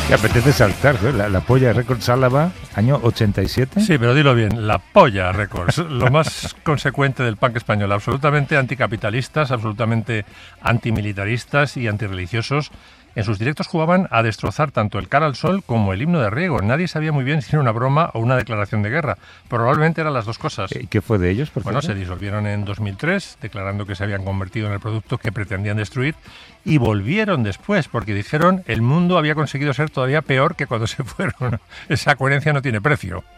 Que apetece saltar, ¿eh? La Polla Records Álava, año 87. Sí, pero dilo bien, la Polla Records, lo más consecuente del punk español, absolutamente anticapitalistas, absolutamente antimilitaristas y antirreligiosos. En sus directos jugaban a destrozar tanto el Cara al Sol como el himno de Riego. Nadie sabía muy bien si era una broma o una declaración de guerra. Probablemente eran las dos cosas. ¿Y qué fue de ellos? Bueno, se disolvieron en 2003, declarando que se habían convertido en el producto que pretendían destruir, y volvieron después, porque dijeron el mundo había conseguido ser todavía peor que cuando se fueron. Esa coherencia no tiene precio.